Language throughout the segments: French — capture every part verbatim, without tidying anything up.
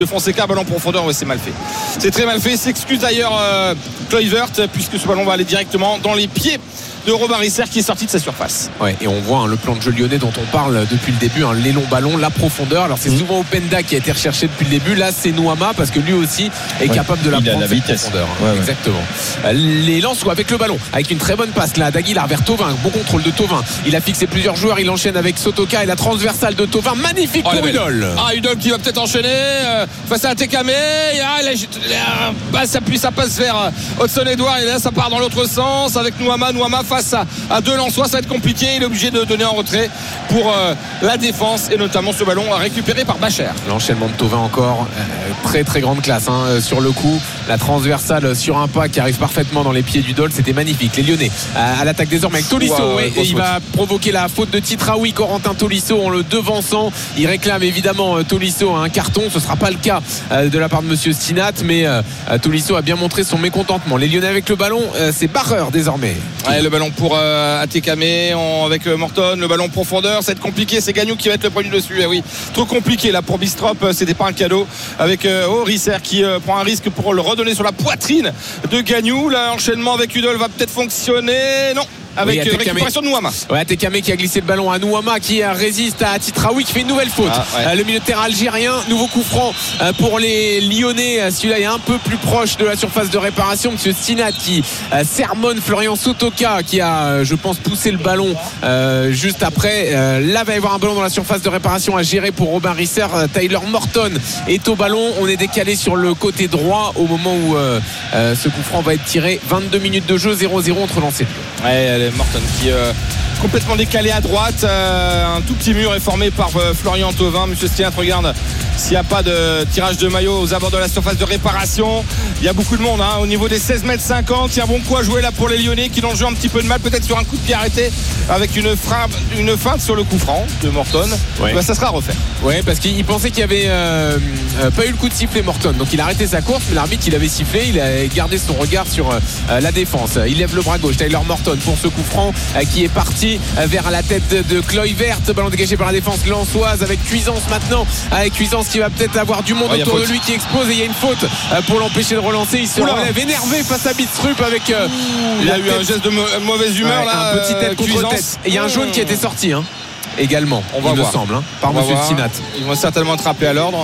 de Fonseca, ballon profondeur, ouais, c'est mal fait. C'est très mal fait. S'excuse d'ailleurs euh, Kluivert, puisque ce ballon va aller directement dans les pieds de Robin Risser qui est sorti de sa surface. Ouais, et on voit hein, le plan de jeu lyonnais dont on parle depuis le début, hein, les longs ballons, la profondeur. Alors c'est mmh. souvent Openda qui a été recherché depuis le début. Là c'est Nouama parce que lui aussi est ouais, capable de la prendre, la cette vitesse. profondeur. Ouais, Exactement. Ouais. Les Lensois avec le ballon, avec une très bonne passe là d'Aguilar vers Thauvin. Bon contrôle de Thauvin. Il a fixé plusieurs joueurs. Il enchaîne avec Sotoka et la transversale de Thauvin. Magnifique oh, pour Udol. Ah Udol qui va peut-être enchaîner euh, face à Tekame. Ah, là, là, bah, ça, puis, ça passe vers Hudson Edouard et là ça part dans l'autre sens avec Nouama. Nouama face à, à deux Lensois, ça va être compliqué. Il est obligé de donner en retrait pour euh, la défense et notamment ce ballon récupéré par Bacher. L'enchaînement de Thauvin encore euh, très très grande classe hein, sur le coup. La transversale sur un pas qui arrive parfaitement dans les pieds du Dol, c'était magnifique. Les Lyonnais à, à l'attaque désormais avec Tolisso wow, ouais, et il va provoquer la faute de Titraoui. Corentin Tolisso en le devançant. Il réclame évidemment Tolisso un carton. Ce ne sera pas le cas euh, de la part de Monsieur Stinat, mais euh, Tolisso a bien montré son mécontentement. Les Lyonnais avec le ballon, euh, c'est Barreur désormais. Ouais, le ballon pour euh, Atekame avec euh, Morton, le ballon profondeur, ça va être compliqué. C'est Gagnou qui va être le premier dessus. Eh oui, trop compliqué là pour Bistrop. C'était pas un cadeau avec euh, oh, Risser qui euh, prend un risque pour le redonner sur la poitrine de Gagnou. L'enchaînement avec Udol va peut-être fonctionner. Non. Avec oui, récupération de Nouama. Ouais, Atekame qui a glissé le ballon à Nouama qui résiste à Titraoui qui fait une nouvelle faute. Ah, ouais. euh, le milieu de terrain algérien, nouveau coup franc euh, pour les Lyonnais. Celui-là est un peu plus proche de la surface de réparation. Monsieur Stinat qui euh, sermonne Florian Sotoka qui a, euh, je pense, poussé le ballon euh, juste après. Euh, là, va y avoir un ballon dans la surface de réparation à gérer pour Robin Risser. Euh, Tyler Morton est au ballon. On est décalé sur le côté droit au moment où euh, euh, ce coup franc va être tiré. vingt-deux minutes de jeu, zéro zéro entre lancers. Ouais, Morton qui euh, complètement décalé à droite, euh, un tout petit mur est formé par euh, Florian Thauvin. Monsieur Stinat regarde s'il n'y a pas de tirage de maillot aux abords de la surface de réparation. Il y a beaucoup de monde hein, au niveau des seize mètres cinquante. Il y a un bon coup à jouer là pour les Lyonnais qui ont le jeu un petit peu de mal, peut-être sur un coup de pied arrêté avec une, frappe, une feinte sur le coup franc de Morton. Ouais. Bah, ça sera à refaire. Ouais, parce qu'il pensait qu'il n'y avait euh, pas eu le coup de sifflet Morton, donc il a arrêté sa course, mais l'arbitre il avait sifflé, il a gardé son regard sur euh, la défense. Il lève le bras gauche, Tyler Morton pour ce coup franc euh, qui est parti euh, vers la tête de, de Kluivert. Ballon dégagé par la défense lensoise avec Cuisance maintenant, avec Cuisance qui va peut-être avoir du monde oh, autour de lui qui explose et il y a une faute euh, pour l'empêcher de relancer. Il se relève énervé face à Bistrup avec euh, il y a eu un geste de mo- mauvaise humeur ouais, là, un petit tête contre Cuisance. Tête et il y a un jaune qui a été sorti hein, également on va il voir. me semble hein, par Monsieur Stinat. Ils vont certainement être rappelés à l'ordre.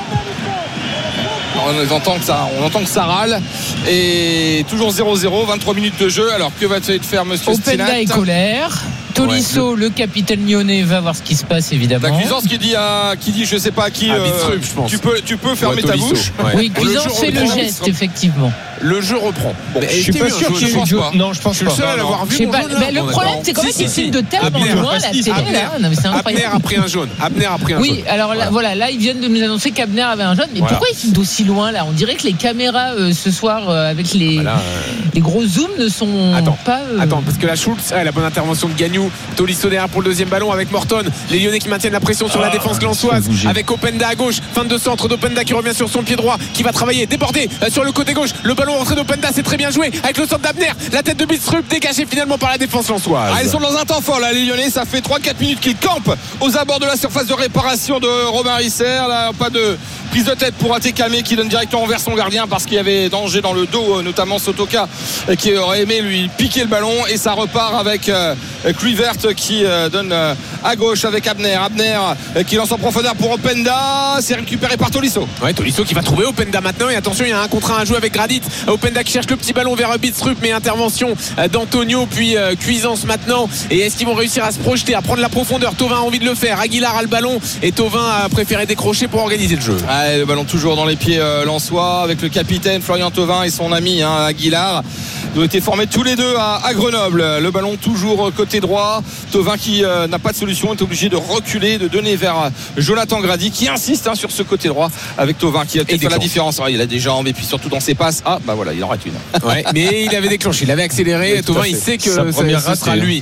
On entend, que ça, on entend que ça râle et toujours zéro zéro, vingt-trois minutes de jeu. Alors que va-t-il faire Monsieur Stinat? Openda est colère. Tolisso, ouais, le... le capitaine lyonnais, va voir ce qui se passe évidemment. La Cuisance qui dit à qui dit je sais pas à qui à Bistrup, je pense. tu peux tu peux fermer ouais, ta bouche. Ouais. Oui, Cuisance fait le geste effectivement. Le jeu reprend. Bon, je suis pas sûr qu'il y ait eu jaune. Non, je pense pas. Je suis le seul à l'avoir vu. Le problème, c'est quand même qu'il filme de table en loin la télé. Non, mais c'est incroyable. Abner a pris un jaune. Abner a pris un jaune. Oui, alors là, voilà, là ils viennent de nous annoncer qu'Abner avait un jaune. Mais pourquoi ils filment d'aussi loin là? On dirait que les caméras ce soir avec les les gros zooms ne sont pas. Attends, parce que la Schultz, la bonne intervention de Gagnou, Tolisso derrière pour le deuxième ballon avec Morton. Les Lyonnais qui maintiennent la pression sur la défense lensoise avec Openda à gauche. Fin de centre d'Openda qui revient sur son pied droit, qui va travailler, déborder sur le côté gauche. Le ballon rentré d'Openda, c'est très bien joué avec le centre d'Abner. La tête de Bistrup dégagée finalement par la défense lensoise. Ah, ils sont dans un temps fort là, les Lyonnais. Ça fait trois quatre minutes qu'ils campent aux abords de la surface de réparation de Robin Risser. Là, pas de prise de tête pour Atekame qui donne directement vers son gardien parce qu'il y avait danger dans le dos, notamment Sotoka qui aurait aimé lui piquer le ballon. Et ça repart avec euh, Kluivert qui euh, donne euh, à gauche avec Abner. Abner euh, qui lance en profondeur pour Openda. C'est récupéré par Tolisso. Ouais, Tolisso qui va trouver Openda maintenant. Et attention, il y a un contre un à jouer avec Gradit. Openda qui cherche le petit ballon vers Bistrup, mais intervention d'Antonio puis euh, Cuisance maintenant. Et est-ce qu'ils vont réussir à se projeter, à prendre la profondeur? Thauvin a envie de le faire. Aguilar a le ballon et Thauvin a préféré décrocher pour organiser le jeu. Ouais, le ballon toujours dans les pieds euh, lensois avec le capitaine Florian Thauvin et son ami hein, Aguilar. Ils ont été formés tous les deux à, à Grenoble. Le ballon toujours côté droit. Thauvin qui euh, n'a pas de solution est obligé de reculer, de donner vers Jonathan Grady qui insiste hein, sur ce côté droit avec Thauvin qui a peut-être fait la différence. Alors, il a des jambes et puis surtout dans ses passes. Ah bah voilà, il en rate une. Ouais, mais il avait déclenché, il avait accéléré. Oui, Thauvin il sait que ça, ça sera lui.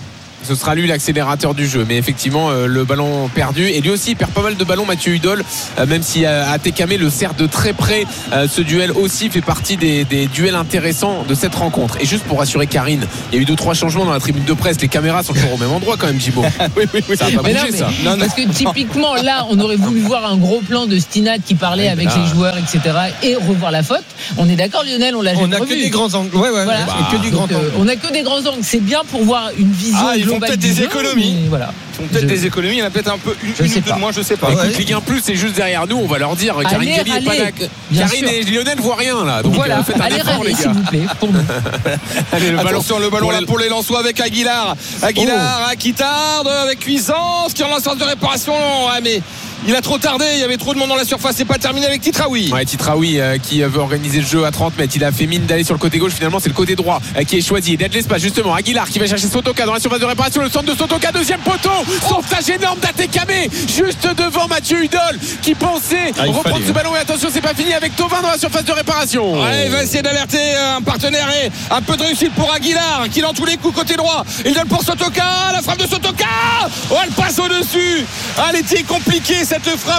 ce sera lui l'accélérateur du jeu. Mais effectivement, euh, le ballon perdu. Et lui aussi, il perd pas mal de ballons, Mathieu Hudol, euh, même si euh, Atekame le sert de très près. Euh, ce duel aussi fait partie des, des duels intéressants de cette rencontre. Et juste pour rassurer Karine, il y a eu deux trois changements dans la tribune de presse. Les caméras sont toujours au même endroit quand même, Gibo. oui, oui, oui. Ça va pas mais bouger, non, mais, ça. Non, parce que typiquement, là, on aurait voulu voir un gros plan de Stinat qui parlait avec ah. les joueurs, et cetera, et revoir la faute. On est d'accord, Lionel, on l'a jamais on a revu. Que des grands angles. Ouais, ouais, voilà. bah, que du grand euh, angle. on a que des grands angles. C'est bien pour voir une vision ah, ils globale. Font peut-être des jeu, économies. Voilà. Ils font peut-être je... des économies. Il y en a peut-être un peu une, une ou deux de moins, je sais pas. Écoute, ouais. Ligue un plus, c'est juste derrière nous. On va leur dire. Karine allez, Galli est pas là. Karine et Lionel voient rien là. Donc voilà. euh, faites un allez, effort, allez, les gars. S'il vous plaît, pour nous. Allez, le ballon sur le ballon pour là les... pour les Lensois avec Aguilar. Aguilar oh. qui tarde avec Cuisance qui est en sens de réparation. Ouais, mais il a trop tardé, il y avait trop de monde dans la surface. C'est pas terminé avec Titraoui. Ouais, Titraoui euh, qui veut organiser le jeu à trente mètres. Il a fait mine d'aller sur le côté gauche. Finalement, c'est le côté droit euh, qui est choisi. Il y a de l'espace justement. Aguilar qui va chercher Sotoka dans la surface de réparation. Le centre de Sotoka, deuxième poteau. Sauvetage énorme d'Atekame juste devant Mathieu Hudol qui pensait ah, reprendre fallait. ce ballon. Et attention, c'est pas fini avec Thauvin dans la surface de réparation. Ouais, il va essayer d'alerter un partenaire et un peu de réussite pour Aguilar qui dans tous les coups côté droit. Il donne pour Sotoka. La frappe de Sotoka. Oh, elle passe au-dessus. Ah, elle était compliquée cette frappe.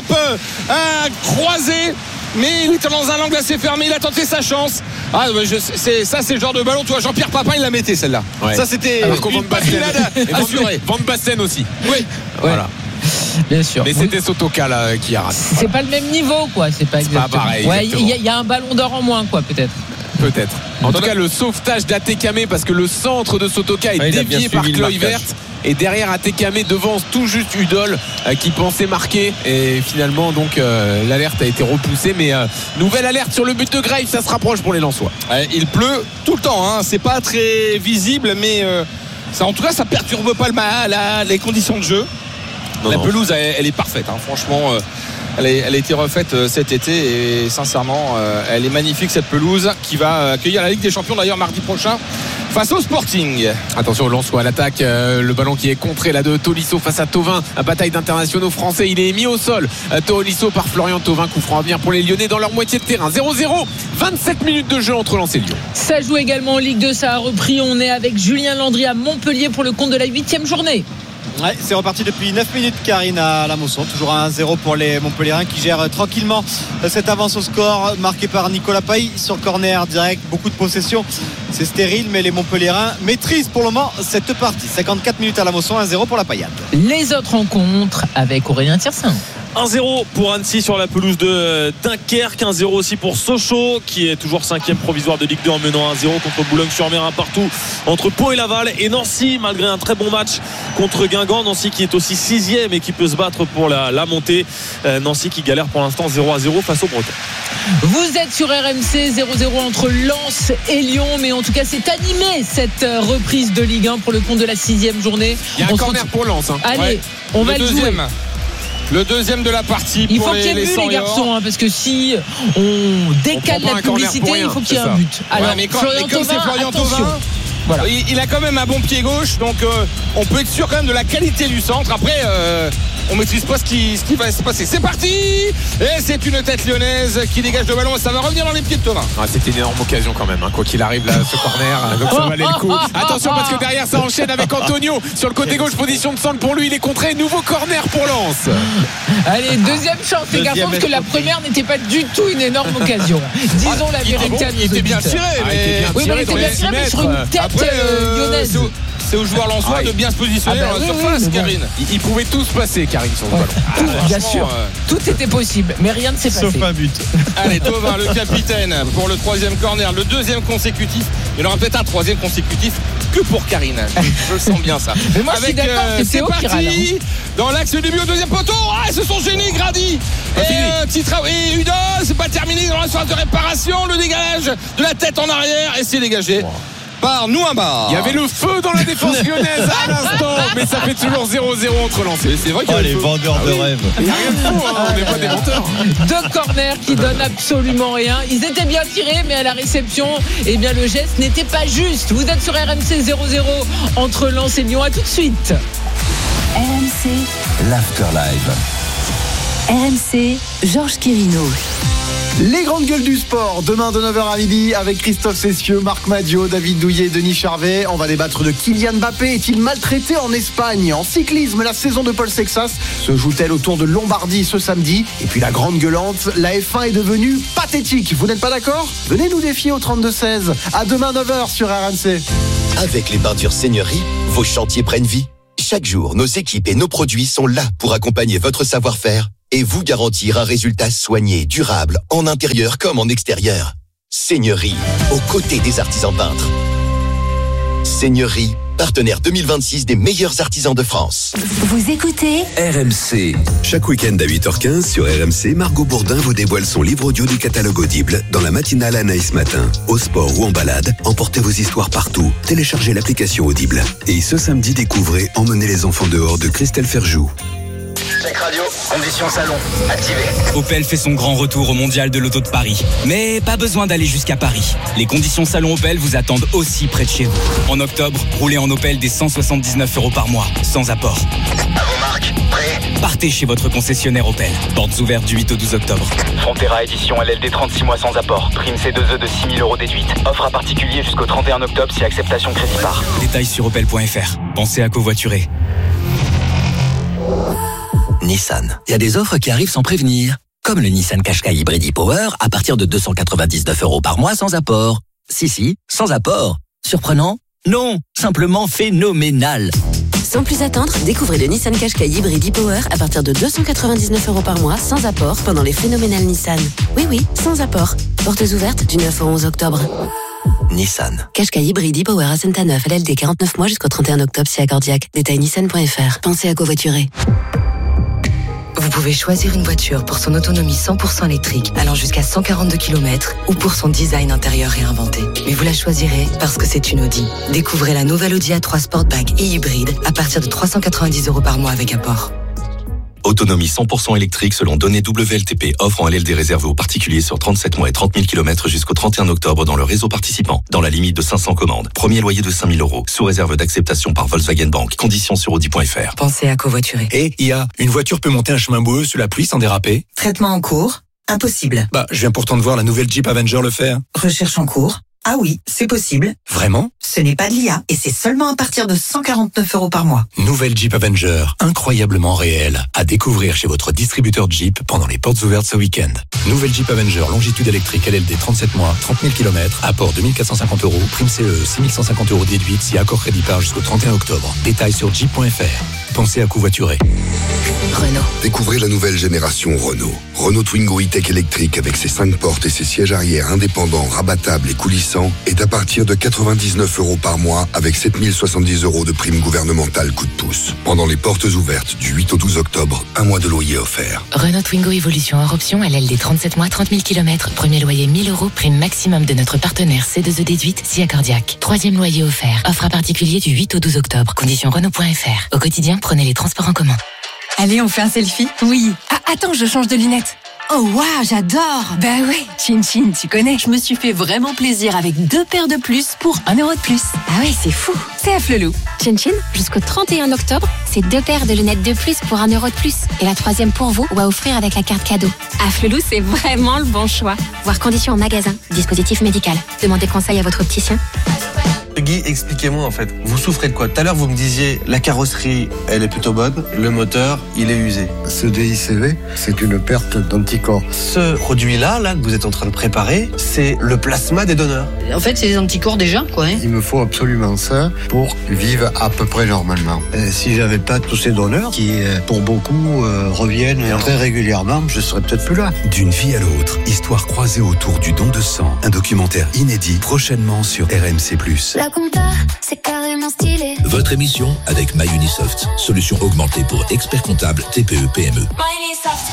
Un croisé, mais il était dans un angle assez fermé. Il a tenté sa chance. Ah, je, c'est, ça, c'est le genre de ballon. Toi, Jean-Pierre Papin, il l'a mettait celle-là. Ouais. Ça, c'était une patinade assurée. Van Basten aussi. Oui. Voilà. Bien sûr. Mais c'était Sotoka là qui a raté. C'est voilà. pas le même niveau, quoi. C'est pas exactement. C'est pas pareil. Ouais, il y, y a un ballon d'or en moins, quoi, peut-être. Peut-être. En tout cas, le sauvetage d'Atekame parce que le centre de Sotoka est ah, dévié par Kluivert. Et derrière Atekame devance tout juste Hudol euh, qui pensait marquer et finalement donc euh, l'alerte a été repoussée mais euh, nouvelle alerte sur le but de Graves, ça se rapproche pour les Lensois. Ouais, il pleut tout le temps hein. C'est pas très visible mais euh, ça, en tout cas ça perturbe pas le ma- la, les conditions de jeu. Non, la non. pelouse elle, elle est parfaite hein. Franchement euh, elle, est, elle a été refaite euh, cet été et sincèrement euh, elle est magnifique cette pelouse qui va accueillir la Ligue des Champions d'ailleurs mardi prochain face au Sporting. Attention, Lensois à l'attaque, euh, le ballon qui est contré là de Tolisso face à Thauvin, à bataille d'internationaux français, il est mis au sol. euh, Tolisso par Florian Thauvin, coup franc à venir pour les Lyonnais dans leur moitié de terrain. Zéro zéro, vingt-sept minutes de jeu entre Lens et Lyon. Ça joue également en Ligue deux, ça a repris. On est avec Julien Landry à Montpellier pour le compte de la huitième journée. Ouais, c'est reparti depuis neuf minutes, Karine, à la Mosson. Toujours à un zéro pour les Montpelliérains qui gèrent tranquillement cette avance au score marquée par Nicolas Pailly sur corner direct. Beaucoup de possession, c'est stérile, mais les Montpelliérains maîtrisent pour le moment cette partie. cinquante-quatre minutes à la Mosson, un zéro pour la Paillade. Les autres rencontres avec Aurélien Tiersin. un zéro pour Annecy sur la pelouse de Dunkerque, un zéro aussi pour Sochaux qui est toujours cinquième provisoire de Ligue deux en menant un zéro contre Boulogne-sur-Mer, un partout entre Pau et Laval. Et Nancy, malgré un très bon match contre Guingamp, Nancy qui est aussi sixième et qui peut se battre pour la, la montée. euh, Nancy qui galère pour l'instant zéro à zéro face aux Bretons. Vous êtes sur R M C, zéro zéro entre Lens et Lyon, mais en tout cas c'est animé cette reprise de Ligue un pour le compte de la sixième journée. Il y a un on corner se... pour Lens hein. Allez, ouais. on le va le deuxième. jouer. Le deuxième de la partie. Il pour faut qu'il y ait les, but, les, les garçons, hein, parce que si on décale on la publicité, il faut qu'il y ait un but. Alors, ouais, mais quand, Florian mais comme Thauvin, c'est Florian Thauvin, voilà. il, il a quand même un bon pied gauche, donc euh, on peut être sûr quand même de la qualité du centre. Après, euh, on maîtrise pas ce qui, ce qui va se passer. C'est parti. Et c'est une tête lyonnaise qui dégage le ballon et ça va revenir dans les pieds de Thauvin. Ah, c'était une énorme occasion quand même, hein, quoi qu'il arrive là, ce corner. Donc ça valait le coup. Attention parce que derrière ça enchaîne avec Antonio sur le côté gauche, position de centre pour lui. Il est contré. Nouveau corner pour Lens. Allez, deuxième chance les garçons, parce que la première n'était pas du tout une énorme occasion. Disons ah, la vérité. Il était bien tiré, mais oui, mais il était bien tiré, mais sur une tête Après, euh, lyonnaise. C'est aux joueurs lensois ah, de bien se positionner ah bah, dans la oui, surface, oui, Karine. Bon. Ils pouvaient tous passer, Karine, sur le ballon. Tout, ah, bien sûr, euh... tout était possible, mais rien ne s'est passé. Sauf un but. Allez, Thauvin, le capitaine, pour le troisième corner, le deuxième consécutif. Il y aura peut-être un troisième consécutif que pour Karine. Je le sens bien ça. Mais moi, Avec, je suis d'accord, euh, c'est, c'est parti râle, hein. Dans l'axe du début au deuxième poteau. Ah, ils se sont gênés, Grady. Et, euh, Titra... et Hudol, c'est pas terminé dans la surface de réparation. Le dégage de la tête en arrière et c'est dégagé. Wow. Par Nouamba. Il y avait le feu dans la défense lyonnaise à l'instant, mais ça fait toujours zéro zéro entre lancés. C'est vrai qu'il y a oh, les vendeurs ah, de oui. rêves. Il n'y a rien de fou, hein, on n'est pas des menteurs. Deux corners qui donnent absolument rien. Ils étaient bien tirés, mais à la réception, eh bien, le geste n'était pas juste. Vous êtes sur R M C zéro zéro entre Lens et Lyon. À tout de suite. R M C l'Afterlive. R M C, Georges Quirino. Les grandes gueules du sport, demain de neuf heures à midi avec Christophe Cessieux, Marc Madiot, David Douillet, Denis Charvet. On va débattre de Kylian Mbappé. Est-il maltraité en Espagne? En cyclisme, la saison de Paul Sexas se joue-t-elle au Tour de Lombardie ce samedi? Et puis la grande gueulante, la F un est devenue pathétique. Vous n'êtes pas d'accord? Venez nous défier au trente-deux seize. À demain neuf heures sur R M C. Avec les peintures Seigneurie, vos chantiers prennent vie. Chaque jour, nos équipes et nos produits sont là pour accompagner votre savoir-faire et vous garantir un résultat soigné, durable, en intérieur comme en extérieur. Seigneurie, aux côtés des artisans peintres. Seigneurie, partenaire deux mille vingt-six des meilleurs artisans de France. Vous écoutez R M C. Chaque week-end à huit heures quinze sur R M C, Margot Bourdin vous dévoile son livre audio du catalogue Audible dans la matinale Anaïs Matin. Au sport ou en balade, emportez vos histoires partout. Téléchargez l'application Audible. Et ce samedi, découvrez Emmenez les enfants dehors de Christelle Ferjou. Check radio, conditions salon, activé. Opel fait son grand retour au mondial de l'auto de Paris. Mais pas besoin d'aller jusqu'à Paris. Les conditions salon Opel vous attendent aussi près de chez vous. En octobre, roulez en Opel des cent soixante-dix-neuf euros par mois, sans apport. À vos marques, prêt? Partez chez votre concessionnaire Opel. Portes ouvertes du huit au douze octobre. Frontera édition L L D trente-six mois sans apport. Prime C deux E de six mille euros déduite. Offre à particulier jusqu'au trente et un octobre si acceptation crédit par. Détails sur opel point f r. Pensez à covoiturer. Nissan. Il y a des offres qui arrivent sans prévenir. Comme le Nissan Qashqai Hybrid e-Power à partir de deux cent quatre-vingt-dix-neuf euros par mois sans apport. Si, si, sans apport. Surprenant? Non, simplement phénoménal. Sans plus attendre, découvrez le Nissan Qashqai Hybrid e-Power à partir de deux cent quatre-vingt-dix-neuf euros par mois sans apport pendant les phénoménales Nissan. Oui, oui, sans apport. Portes ouvertes du neuf au onze octobre. Nissan. Qashqai Hybrid e-Power à Saint-Neuf, L L D quarante-neuf mois jusqu'au trente et un octobre si accordiaque. Détail nissan point f r. Pensez à covoiturer. Vous pouvez choisir une voiture pour son autonomie cent pour cent électrique, allant jusqu'à cent quarante-deux kilomètres, ou pour son design intérieur réinventé. Mais vous la choisirez parce que c'est une Audi. Découvrez la nouvelle Audi A trois Sportback et hybride à partir de trois cent quatre-vingt-dix euros par mois avec apport. Autonomie cent pour cent électrique selon données W L T P. Offre en L L D réservée aux particuliers sur trente-sept mois et trente mille kilomètres jusqu'au trente et un octobre dans le réseau participant. Dans la limite de cinq cents commandes. Premier loyer de cinq mille euros. Sous réserve d'acceptation par Volkswagen Bank. Conditions sur audi point f r. Pensez à covoiturer. Et I A, une voiture peut monter un chemin boueux sous la pluie sans déraper? Traitement en cours? Impossible. Bah, je viens pourtant de voir la nouvelle Jeep Avenger le faire. Recherche en cours? Ah oui, c'est possible. Vraiment? Ce n'est pas de l'I A et c'est seulement à partir de cent quarante-neuf euros par mois. Nouvelle Jeep Avenger, incroyablement réelle. À découvrir chez votre distributeur Jeep pendant les portes ouvertes ce week-end. Nouvelle Jeep Avenger, longitude électrique L L D trente-sept mois, trente mille kilomètres, apport deux mille quatre cent cinquante euros, prime C E six mille cent cinquante euros déduite si accord crédit par jusqu'au trente et un octobre. Détails sur jeep point f r. Pensez à covoiturer. Renault. Découvrez la nouvelle génération Renault. Renault Twingo E-Tech électrique avec ses cinq portes et ses sièges arrière indépendants, rabattables et coulissants est à partir de quatre-vingt-dix-neuf euros par mois avec sept mille soixante-dix euros de prime gouvernementale coup de pouce. Pendant les portes ouvertes du huit au douze octobre, un mois de loyer offert. Renault Twingo Evolution hors option, L L D trente-sept mois, trente mille kilomètres. Premier loyer mille euros, prime maximum de notre partenaire C deux E déduite si accordiaque. Troisième loyer offert. Offre à particulier du huit au douze octobre. Conditions Renault point f r. Au quotidien, prenez les transports en commun. Allez, on fait un selfie? Oui. Ah, attends, je change de lunettes. Oh waouh, j'adore. Bah ouais, Chin Chin, tu connais. Je me suis fait vraiment plaisir avec deux paires de plus pour un euro de plus. Ah ouais, c'est fou. C'est à Flelou. Chin Chin, jusqu'au trente et un octobre, c'est deux paires de lunettes de plus pour un euro de plus. Et la troisième pour vous ou à offrir avec la carte cadeau. À Flelou, c'est vraiment le bon choix. Voir conditions en magasin. Dispositif médical. Demandez conseil à votre opticien. Guy, expliquez-moi en fait, vous souffrez de quoi? Tout à l'heure vous me disiez la carrosserie elle est plutôt bonne, le moteur il est usé. Ce D I C V, c'est une perte d'anticorps. Ce produit-là, là, que vous êtes en train de préparer, c'est le plasma des donneurs. En fait c'est des anticorps déjà quoi. Hein. Il me faut absolument ça pour vivre à peu près normalement. Et si j'avais pas tous ces donneurs qui pour beaucoup euh, reviennent très régulièrement, je serais peut-être plus là. D'une vie à l'autre, histoire croisée autour du don de sang. Un documentaire inédit prochainement sur R M C plus. La compta, c'est carrément stylé. Votre émission avec MyUnisoft, solution augmentée pour experts comptables T P E P M E. MyUnisoft.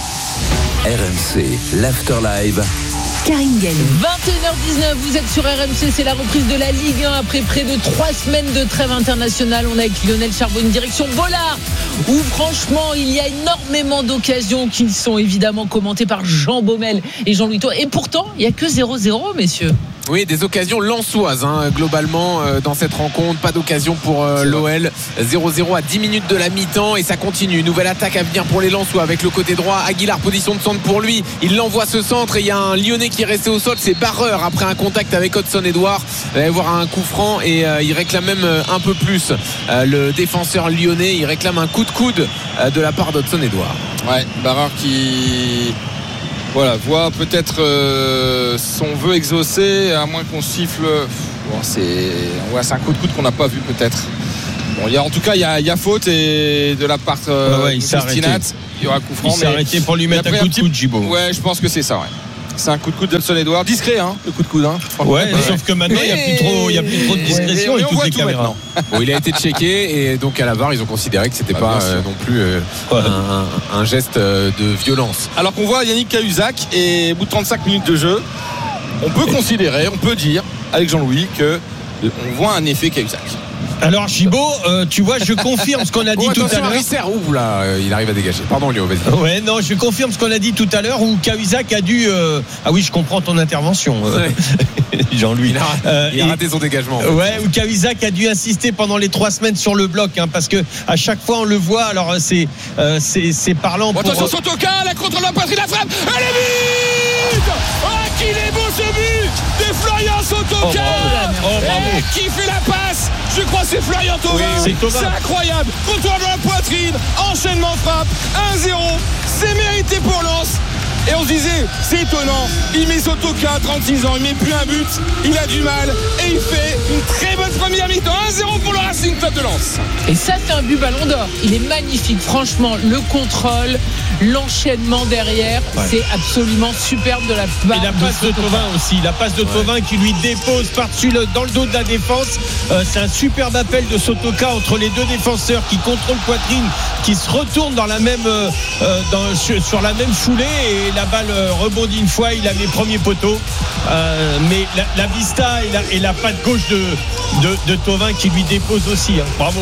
R M C, l'Afterlive. Karine Galli. vingt et une heures dix-neuf, vous êtes sur R M C, c'est la reprise de la Ligue un après près de trois semaines de trêve internationale. On est avec Lionel Charbonnier, direction Bollard, où franchement il y a énormément d'occasions qui sont évidemment commentées par Jean Baumel et Jean-Louis Tour. Et pourtant, il n'y a que zéro zéro, messieurs. Oui, des occasions lensoises hein, globalement euh, dans cette rencontre. Pas d'occasion pour euh, l'O L. zéro zéro à dix minutes de la mi-temps et ça continue. Nouvelle attaque à venir pour les Lensois avec le côté droit. Aguilar, position de centre pour lui. Il l'envoie ce centre et il y a un Lyonnais qui est resté au sol. C'est Barreur après un contact avec Hudson Edouard. Il va y avoir un coup franc et euh, il réclame même un peu plus. Euh, le défenseur lyonnais, il réclame un coup de coude euh, de la part d'Hudson Edouard. Ouais, Barreur qui... Voilà, voit peut-être euh, son vœu exaucé, à moins qu'on siffle. Bon, c'est, ouais, c'est un coup de coude qu'on n'a pas vu peut-être. Bon, il y a, en tout cas, il y a, il y a faute et de la part euh, ouais, ouais, il de Stinat, il y aura coup franc. Il s'est arrêté pour lui mettre un coup de coude, Gibo. Ouais, je pense que c'est ça. Ouais. C'est un coup de coude d'Hudson Edouard, discret, hein, le coup de coude. Hein, ouais, ouais, sauf que maintenant, il n'y a plus trop, il y a plus trop de discrétion ouais, et, et toutes les caméras. Bon, il a été checké et donc à la V A R, ils ont considéré que c'était ah, pas euh, non plus euh, ouais. un, un geste de violence. Alors qu'on voit Yannick Cahuzac et au bout de trente-cinq minutes de jeu, on peut considérer, on peut dire avec Jean-Louis que on voit un effet Cahuzac. Alors Gibo, euh, tu vois, je confirme ce qu'on a dit oh, tout à l'heure. Risser, ouh là, il arrive à dégager. Pardon Léo, vas-y. Ouais, non, je confirme ce qu'on a dit tout à l'heure où Cahuzac a dû. Euh... Ah oui, je comprends ton intervention, euh... ouais. Jean-Louis. Il a, euh, il a raté son dégagement. En fait. Ouais, où Cahuzac a dû insister pendant les trois semaines sur le bloc, hein, parce que à chaque fois on le voit. Alors c'est euh, c'est, c'est parlant. Bon, pour... Attention, Sotoka, la contre la poitrine, la frappe. Elle est vite. Oh, qu'il est beau ce but de Florian Sotoka. Oh, bravo. Oh, bravo. Et qui fait la passe? Je crois que c'est Florian Thauvin. Oui, c'est, c'est incroyable. Contour de la poitrine, enchaînement frappe, un zéro. C'est mérité pour Lens. Et on se disait, c'est étonnant, il met Sotoka à trente-six ans, il met plus un but, il a du mal et il fait une très bonne première mi-temps. un zéro pour le Racing Club de Lens. Et ça, c'est un but Ballon d'Or. Il est magnifique, franchement, le contrôle, l'enchaînement derrière, ouais. C'est absolument superbe de la part de, la passe de Thauvin aussi, la passe de ouais. Thauvin qui lui dépose par-dessus le, dans le dos de la défense. Euh, c'est un superbe appel de Sotoka entre les deux défenseurs qui contrôlent poitrine, qui se retournent dans la même, euh, dans, sur, sur la même foulée et la balle rebondit une fois, il a mis premier poteau. Euh, mais la, la vista et la, et la patte gauche de, de, de Thauvin qui lui dépose aussi. Hein. Bravo.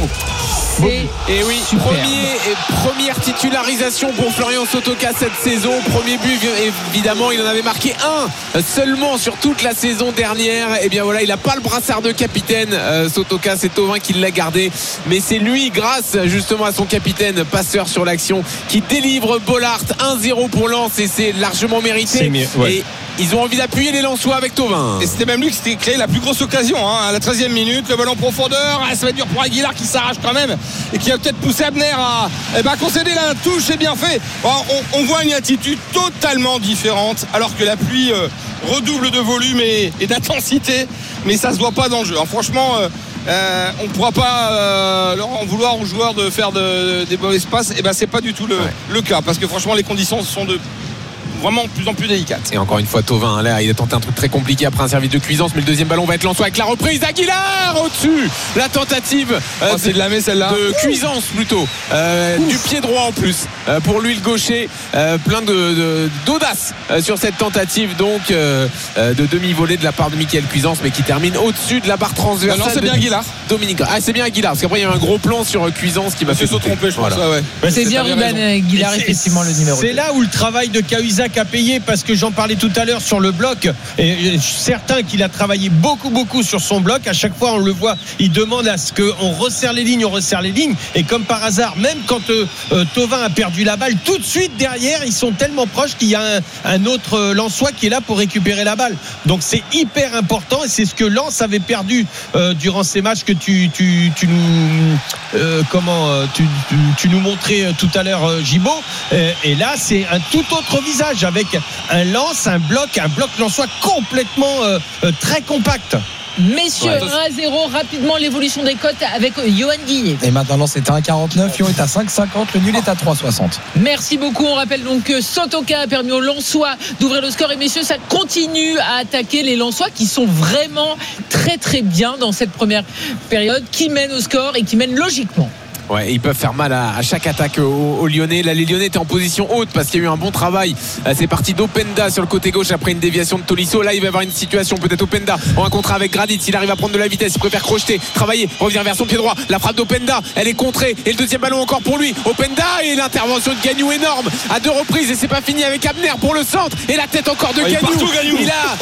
Et, et oui, premier, et première titularisation pour Florian Sotoka cette saison. Premier but, évidemment, il en avait marqué un seulement sur toute la saison dernière. Et bien voilà, il n'a pas le brassard de capitaine. Euh, Sotoka, c'est Thauvin qui l'a gardé. Mais c'est lui, grâce justement à son capitaine, passeur sur l'action, qui délivre Bollaert. un zéro pour Lens et c'est largement mérité. C'est mieux, ouais. Et ils ont envie d'appuyer les Lensois avec Thauvin. Et c'était même lui qui s'était créé la plus grosse occasion hein, à la treizième minute, le ballon en profondeur. Ah, ça va être dur pour Aguilar qui s'arrache quand même et qui a peut-être poussé Abner à eh ben, concéder la touche. C'est bien fait. Bon, on, on voit une attitude totalement différente alors que la pluie euh, redouble de volume et, et d'intensité, mais ça se voit pas dans le jeu. Alors, franchement, euh, euh, on ne pourra pas euh, leur en vouloir aux joueurs de faire de, de, des mauvais passes. Et ben c'est pas du tout le, ouais. le cas parce que franchement les conditions sont de vraiment de plus en plus délicate. Et encore une fois Thauvin là il a tenté un truc très compliqué après un service de Cuisance, mais le deuxième ballon va être Lensois avec la reprise d'Aguilar au-dessus, la tentative euh, oh, c'est de la main celle-là de Cuisance plutôt euh, du pied droit en plus euh, pour lui le gaucher, euh, plein de, de, d'audace euh, sur cette tentative donc euh, euh, de demi-volée de la part de Mickaël Cuisance, mais qui termine au-dessus de la barre transversale. Non, c'est bien Aguilar. Dominique, ah c'est bien Aguilar parce qu'après il y a un gros plan sur Cuisance qui m'a fait se tromper je pense. Voilà. Ouais. Ouais, c'est, c'est bien Ruben Aguilar effectivement le numéro c'est deux. Là où le travail de Cahuzac a payé, parce que j'en parlais tout à l'heure sur le bloc, et certain qu'il a travaillé beaucoup beaucoup sur son bloc. À chaque fois on le voit, il demande à ce qu'on resserre les lignes, on resserre les lignes, et comme par hasard, même quand euh, euh, Thauvin a perdu la balle, tout de suite derrière ils sont tellement proches qu'il y a un, un autre euh, Lensois qui est là pour récupérer la balle. Donc c'est hyper important et c'est ce que Lens avait perdu euh, durant ces matchs que tu, tu, tu nous euh, comment euh, tu, tu, tu nous montrais euh, tout à l'heure euh, Gibo, euh, et là c'est un tout autre visage avec un Lens, un bloc, un bloc lensois complètement euh, euh, très compact. Messieurs, ouais. un à zéro, rapidement l'évolution des cotes avec Johan Guillet. Et maintenant c'est à un virgule quarante-neuf, Lyon est à cinq virgule cinquante, le nul est à trois virgule soixante. Merci beaucoup, on rappelle donc que Sotoka a permis aux Lensois d'ouvrir le score et messieurs, ça continue à attaquer les Lensois qui sont vraiment très très bien dans cette première période, qui mènent au score et qui mènent logiquement. Ouais, ils peuvent faire mal à, à chaque attaque aux, aux Lyonnais. Là, les Lyonnais étaient en position haute parce qu'il y a eu un bon travail. C'est parti d'Openda sur le côté gauche après une déviation de Tolisso. Là, il va y avoir une situation, peut-être Openda en un contrat avec Gradit. S'il arrive à prendre de la vitesse, il préfère crocheter, travailler, revient vers son pied droit. La frappe d'Openda, elle est contrée. Et le deuxième ballon encore pour lui. Openda et l'intervention de Gagnou énorme à deux reprises. Et c'est pas fini avec Abner pour le centre. Et la tête encore de oh, Gagnou. Il, Gagnou. il a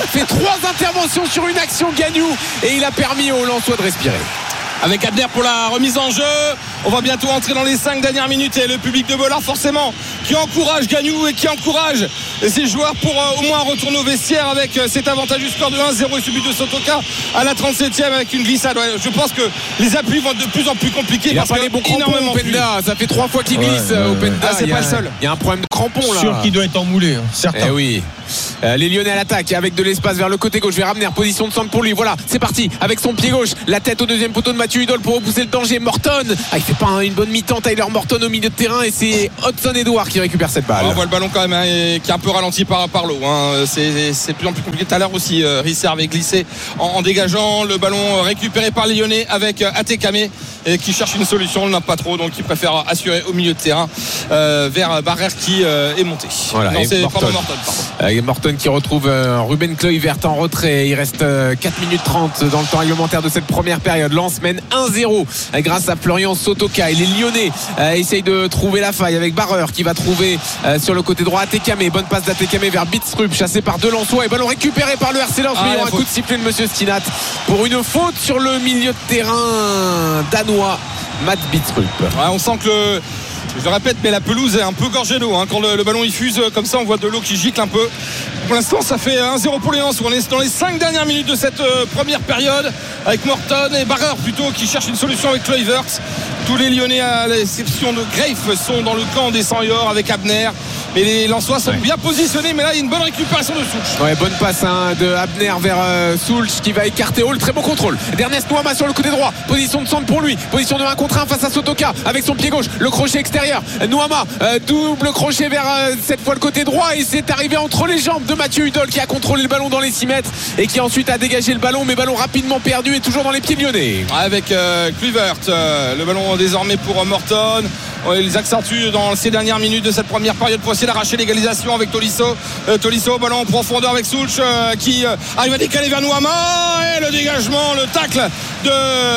fait trois interventions sur une action Gagnou et il a permis aux Lensois de respirer. Avec Abner pour la remise en jeu. On va bientôt entrer dans les cinq dernières minutes et le public de Bollard forcément qui encourage Gagnou et qui encourage ses joueurs pour euh, au moins retourner au vestiaire avec euh, cet avantage du score de un zéro et celui de Sotoka à la trente-septième avec une glissade. Ouais, je pense que les appuis vont être de plus en plus compliqués. Il parce a pas que les bons crampons Openda, ça fait trois fois qu'il glisse. Ouais, ouais, Openda, ah, c'est il y a, pas le seul. Il y a un problème de crampons là. Sûr qu'il doit être emmoulé, hein, certain. Eh oui. Euh, les Lyonnais à l'attaque avec de l'espace vers le côté gauche. Je vais ramener en position de centre pour lui. Voilà, c'est parti avec son pied gauche. La tête au deuxième poteau de Mathieu Hudol pour repousser le danger. Morton, ah, il fait pas une bonne mi-temps. Tyler Morton au milieu de terrain et c'est Hudson Edouard qui récupère cette balle. On voit le ballon quand même hein, qui est un peu ralenti par, par l'eau. Hein. C'est, c'est de plus en plus compliqué. Tout à l'heure aussi, euh, Risser avait glissé en, en dégageant le ballon récupéré par les Lyonnais avec euh, Atekame et qui cherche une solution. On n'a pas trop, donc il préfère assurer au milieu de terrain euh, vers Barrère qui euh, est monté. Voilà, non, c'est Morton. Morton, euh, Morton qui retrouve euh, Ruben Kluivert en retrait. Il reste euh, quatre minutes trente dans le temps réglementaire de cette première période. Lens mène un zéro euh, grâce à Florian Sotoka. Et les Lyonnais euh, essayent de trouver la faille avec Barreur qui va trouver euh, sur le côté droit Atekame. Bonne passe d'Atekame vers Bitstrup, chassé par deux Lensois et ballon récupéré par le R C Lens. Ah, mais il y aura un faute. coup de sifflet de Monsieur Stinat pour une faute sur le milieu de terrain danois Matt Bitstrup. Ouais, on sent que le, je le répète, mais la pelouse est un peu gorgée d'eau. Hein. Quand le, le ballon il fuse comme ça, on voit de l'eau qui gicle un peu. Pour l'instant, ça fait un zéro pour les Lens. On est dans les cinq dernières minutes de cette euh, première période avec Morton et Barreur plutôt qui cherche une solution avec Kluivert. Tous les Lyonnais, à l'exception de Greif, sont dans le camp des Sanyors avec Abner. Mais les Lensois sont ouais. bien positionnés. Mais là, il y a une bonne récupération de Soulch. Ouais, bonne passe hein, de Abner vers euh, Soulch qui va écarter Hall. Très bon contrôle d'Ernest Nouama sur le côté droit. Position de centre pour lui. Position de un contre un face à Sotoka avec son pied gauche. Le crochet extérieur. Nouama, euh, double crochet vers euh, cette fois le côté droit. Et c'est arrivé entre les jambes de Mathieu Hudol qui a contrôlé le ballon dans les six mètres et qui ensuite a dégagé le ballon. Mais ballon rapidement perdu et toujours dans les pieds lyonnais. Avec euh, Kluivert. Euh, le ballon désormais pour euh, Morton. Ouais, ils accentuent dans ces dernières minutes de cette première période pour essayer d'arracher l'égalisation avec Tolisso. Euh, Tolisso, ballon en profondeur avec Soulch euh, qui euh, arrive à décaler vers Nouama et le dégagement, le tacle de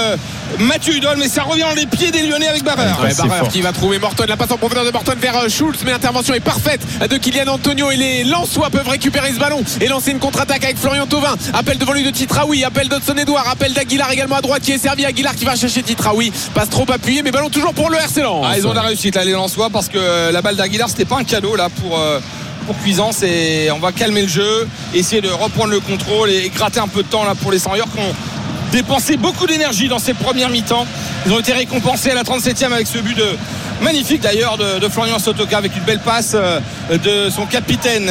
Mathieu Hudol, mais ça revient dans les pieds des Lyonnais avec Barreur. Ouais, Barreur qui va trouver Morton, la passe en profondeur de Morton vers Schultz, mais l'intervention est parfaite de Kylian Antonio et les Lensois peuvent récupérer ce ballon et lancer une contre-attaque avec Florian Thauvin. Appel devant lui de Titraoui, appel d'Hudson Edouard, appel d'Aguilar également à droite qui est servi. Aguilar qui va chercher Titraoui, passe trop appuyé, mais ballon toujours pour le R C Lens. Ah, ils ont de la réussite là les Lensois parce que la balle d'Aguilar c'était pas un cadeau là pour euh... pour Cuisance et on va calmer le jeu, essayer de reprendre le contrôle et gratter un peu de temps là pour les Sanyors qui ont dépensé beaucoup d'énergie dans ces premières mi-temps. Ils ont été récompensés à la trente-septième avec ce but de magnifique d'ailleurs de, de Florian Sotoka avec une belle passe de son capitaine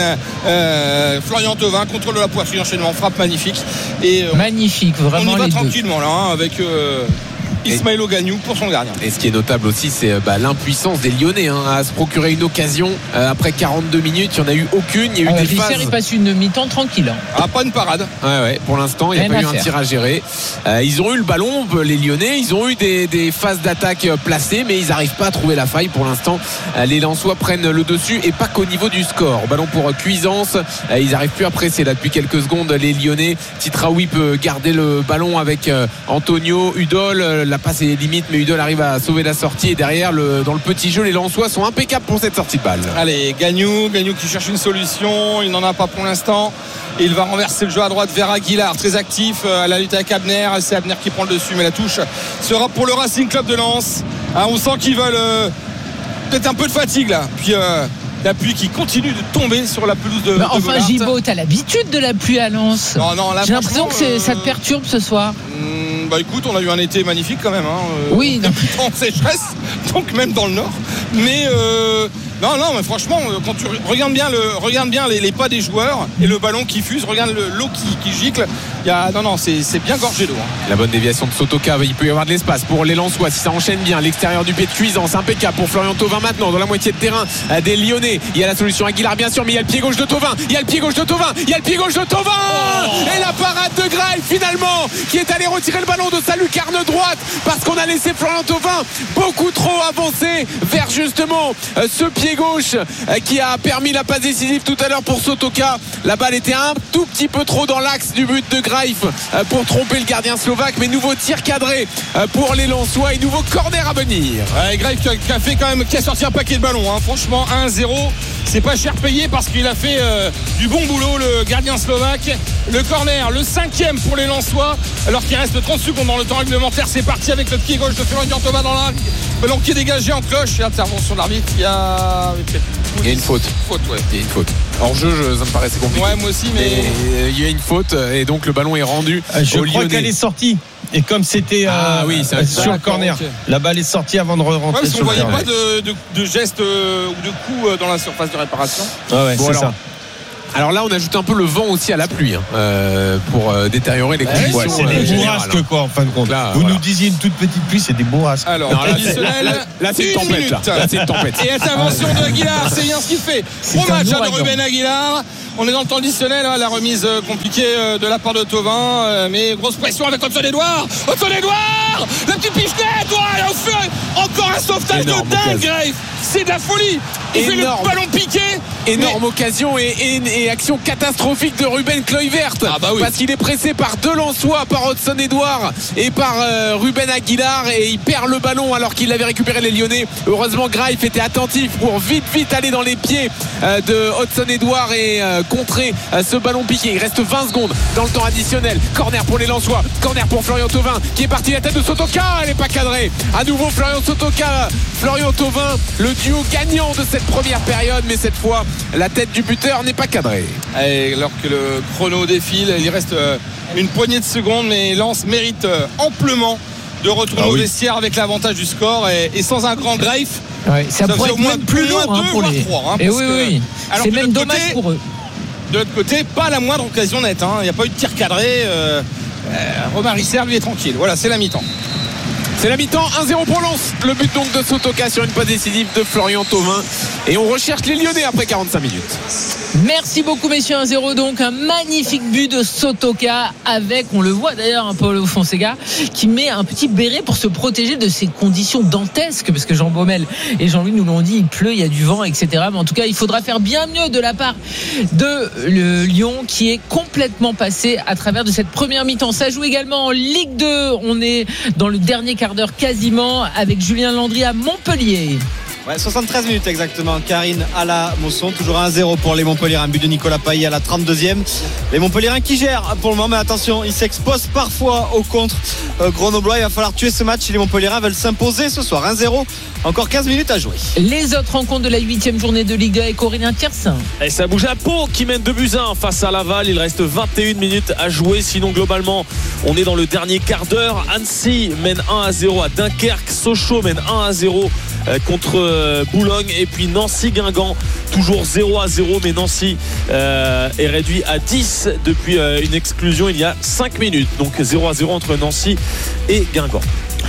euh, Florian Thauvin, contrôle de la poitrine, enchaînement, frappe magnifique et euh, magnifique vraiment. On y va les tranquillement deux. Là hein, avec euh, Ismaël Gagnou pour son gardien. Et ce qui est notable aussi, c'est bah, l'impuissance des Lyonnais hein, à se procurer une occasion euh, après quarante-deux minutes. Il n'y en a eu aucune. Il y a eu euh, des phases. Il passe une mi-temps tranquille. Hein. Ah, pas une parade. Ouais, ouais. Pour l'instant, il n'y a Rien pas eu faire. un tir à gérer. Euh, ils ont eu le ballon, les Lyonnais. Ils ont eu des, des phases d'attaque placées, mais ils n'arrivent pas à trouver la faille. Pour l'instant, euh, les Lensois prennent le dessus et pas qu'au niveau du score. Ballon pour Cuisance. Euh, ils n'arrivent plus à presser là depuis quelques secondes. Les Lyonnais. Titraoui peut garder le ballon avec euh, Antonio, Hudol. Euh, la passe est limite. Mais Hudol arrive à sauver la sortie et derrière le, dans le petit jeu les Lensois sont impeccables pour cette sortie de balle. Allez, Gagnou, Gagnou qui cherche une solution, il n'en a pas pour l'instant et il va renverser le jeu à droite vers Aguilar, très actif à la lutte avec Abner. C'est Abner qui prend le dessus mais la touche sera pour le Racing Club de Lens. Ah, on sent qu'ils veulent euh, peut-être un peu de fatigue là, puis euh, la pluie qui continue de tomber sur la pelouse de, bah, de enfin Gibaud, t'as l'habitude de la pluie à Lens. Non, non, là, j'ai l'impression que c'est, euh... ça te perturbe ce soir. Mmh, bah écoute, on a eu un été magnifique quand même hein, euh, oui en sécheresse, donc même dans le nord mais euh, non non mais franchement quand tu regardes bien, le, regarde bien les, les pas des joueurs et le ballon qui fuse, regarde le, l'eau qui, qui gicle, il y a, non non c'est, c'est bien gorgé d'eau hein. La bonne déviation de Sotoka, il peut y avoir de l'espace pour les Lensois si ça enchaîne bien, l'extérieur du pied de Cuisance, impeccable pour Florian Thauvin maintenant dans la moitié de terrain des Lyonnais. Il y a la solution Aguilar bien sûr, mais il y a le pied gauche de Thauvin, il y a le pied gauche de Thauvin, il y a le pied gauche de Thauvin oh et la parade de Greif finalement qui est allé retirer le ballon de sa lucarne droite parce qu'on a laissé Florian Thauvin beaucoup trop avancer vers justement euh, ce pied pied gauche qui a permis la passe décisive tout à l'heure pour Sotoka. La balle était un tout petit peu trop dans l'axe du but de Greif pour tromper le gardien slovaque, mais nouveau tir cadré pour les Lensois et nouveau corner à venir. Ouais, Greif qui a fait quand même, qui a sorti un paquet de ballons, hein. Franchement un zéro, c'est pas cher payé parce qu'il a fait euh, du bon boulot, le gardien slovaque. Le corner, le cinquième pour les Lensois, alors qu'il reste trente secondes dans le temps réglementaire. C'est parti avec le pied gauche de Florian Thauvin dans l'arc, ballon qui est dégagé en cloche. Et intervention de l'arbitre, il y a il y a une faute. faute ouais. Il y a une faute. Hors jeu, je, ça me paraissait compliqué. Ouais, moi aussi, mais et il y a une faute et donc le ballon est rendu. Je au crois Lyonnais. qu'elle est sortie. Et comme c'était ah, euh, oui, euh, sur le corner, okay. La balle est sortie avant de rentrer ouais, sur on le voyait terrain. pas de, de, de gestes euh, ou de coups euh, dans la surface de réparation. Ah ouais, bon, c'est alors, ça. Alors là, on ajoute un peu le vent aussi à la pluie hein, euh, pour euh, détériorer les conditions. Ouais, c'est euh, des bourrasques hein. Quoi, en fin de compte. Là, Vous voilà. nous disiez une toute petite pluie, c'est des bourrasques. Alors, non, là, là, là, là, c'est une tempête. Là. Là, c'est une tempête. Et intervention de Aguilar, c'est bien ce qu'il fait. Gros match hein, de Ruben Aguilar. On est dans le temps additionnel, hein, la remise euh, compliquée euh, de la part de Thauvin, euh, mais grosse pression avec Hudson-Edouard. Hudson-Edouard, la petite pichenette, ouais, au feu, encore un sauvetage énorme de dingue, Greif. C'est de la folie. Il énorme. Fait le ballon piqué. Énorme mais... occasion et, et, et action catastrophique de Ruben Kluivert. Ah bah oui. Parce qu'il est pressé par deux Lensois, par Hudson-Edouard et par euh, Ruben Aguilar, et il perd le ballon alors qu'il avait récupéré les Lyonnais. Heureusement, Greif était attentif pour vite vite aller dans les pieds euh, de Hudson-Edouard et euh, contrer euh, ce ballon piqué. Il reste vingt secondes dans le temps additionnel. Corner pour les Lensois, corner pour Florian Thauvin qui est parti la tête de Sotoka. Elle n'est pas cadrée. À nouveau Florian Sotoka, Florian Thauvin, le duo gagnant de cette première période, mais cette fois la tête du buteur n'est pas cadrée. Et alors que le chrono défile, il reste une poignée de secondes, mais Lens mérite amplement de retourner ah oui. au vestiaire avec l'avantage du score et, et sans un grand Greif. Ouais, ça, ça pourrait être même plus lourd hein, pour les. trois, hein, et oui, que, oui. C'est même dommage côté, pour eux. De l'autre côté, pas la moindre occasion nette. Hein. Il n'y a pas eu de tir cadré. Euh, euh, Romain Risser, lui, est tranquille. Voilà, c'est la mi-temps. C'est la mi-temps, un zéro pour Lens. Le but donc de Sotoka sur une passe décisive de Florian Thauvin. Et on recherche les Lyonnais après quarante-cinq minutes. Merci beaucoup messieurs, un zéro donc, un magnifique but de Sotoka avec, on le voit d'ailleurs, un Paulo Fonseca qui met un petit béret pour se protéger de ces conditions dantesques, parce que Jean Baumel et Jean-Louis nous l'ont dit, il pleut, il y a du vent, et cetera. Mais en tout cas, il faudra faire bien mieux de la part de le Lyon qui est complètement passé à travers de cette première mi-temps. Ça joue également en Ligue deux, on est dans le dernier quart d'heure quasiment avec Julien Landry à Montpellier. Ouais, soixante-treize minutes exactement. Karine à la Mosson, toujours un zéro pour les Montpellierins. Un but de Nicolas Paillet à la trente-deuxième. Les Montpellierins qui gèrent pour le moment, mais attention, ils s'exposent parfois au contre euh, grenoblois. Il va falloir tuer ce match si les Montpellierins veulent s'imposer ce soir. un zéro, encore quinze minutes à jouer. Les autres rencontres de la huitième journée de Ligue deux avec Aurélien Tiersin. Et ça bouge à Pau qui mène deux buts à un face à Laval. Il reste vingt et une minutes à jouer. Sinon, globalement, on est dans le dernier quart d'heure. Annecy mène un à zéro à Dunkerque. Sochaux mène un à zéro contre Boulogne, et puis Nancy-Guingamp toujours zéro à zéro, mais Nancy euh, est réduit à dix depuis euh, une exclusion il y a cinq minutes, donc zéro à zéro entre Nancy et Guingamp.